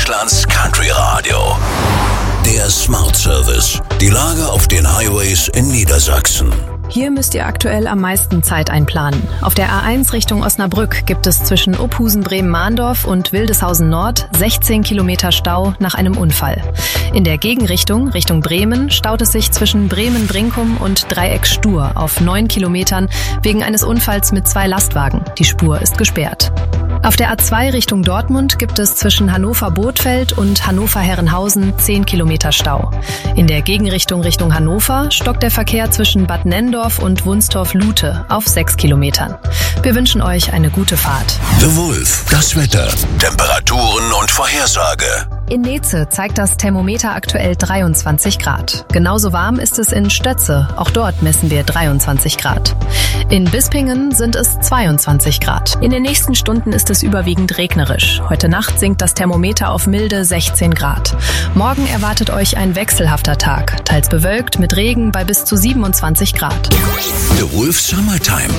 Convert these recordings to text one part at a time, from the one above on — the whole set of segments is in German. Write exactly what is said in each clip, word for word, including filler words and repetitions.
Deutschlands Country Radio. Der Smart Service. Die Lage auf den Highways in Niedersachsen. Hier müsst ihr aktuell am meisten Zeit einplanen. Auf der A eins Richtung Osnabrück gibt es zwischen Ophusen-Bremen-Mahndorf und Wildeshausen Nord sechzehn Kilometer Stau nach einem Unfall. In der Gegenrichtung, Richtung Bremen, staut es sich zwischen Bremen-Brinkum und Dreieck Stur auf neun Kilometern wegen eines Unfalls mit zwei Lastwagen. Die Spur ist gesperrt. Auf der A zwei Richtung Dortmund gibt es zwischen Hannover-Bothfeld und Hannover-Herrenhausen zehn Kilometer Stau. In der Gegenrichtung Richtung Hannover stockt der Verkehr zwischen Bad Nenndorf und Wunstorf-Lute auf sechs Kilometern. Wir wünschen euch eine gute Fahrt. The Wolf, das Wetter, Temperaturen und Vorhersage. In Neze zeigt das Thermometer aktuell dreiundzwanzig Grad. Genauso warm ist es in Stötze. Auch dort messen wir dreiundzwanzig Grad. In Bispingen sind es zweiundzwanzig Grad. In den nächsten Stunden ist es überwiegend regnerisch. Heute Nacht sinkt das Thermometer auf milde sechzehn Grad. Morgen erwartet euch ein wechselhafter Tag. Teils bewölkt mit Regen bei bis zu siebenundzwanzig Grad. The Wolf Summertime.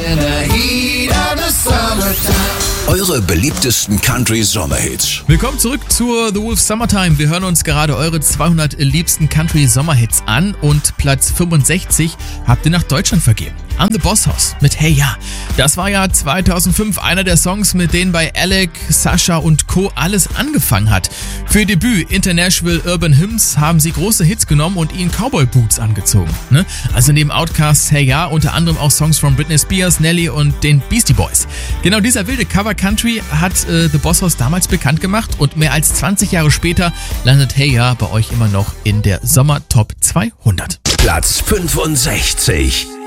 Eure beliebtesten Country-Sommerhits. Willkommen zurück zur The Wolf Summertime. Wir hören uns gerade eure zweihundert liebsten Country-Sommerhits an und Platz fünfundsechzig habt ihr nach Deutschland vergeben. An The Boss House mit Hey Ja. Das war ja zweitausendfünf einer der Songs, mit denen bei Alec, Sascha und Co. alles angefangen hat. Für ihr Debüt International Urban Hymns haben sie große Hits genommen und ihnen Cowboy Boots angezogen. Ne? Also neben Outkast's Hey Ja unter anderem auch Songs von Britney Spears, Nelly und den Beastie Boys. Genau dieser wilde Cover Country hat äh, The Boss House damals bekannt gemacht und mehr als zwanzig Jahre später landet Hey Ja bei euch immer noch in der Sommer Top zweihundert. Platz fünfundsechzig.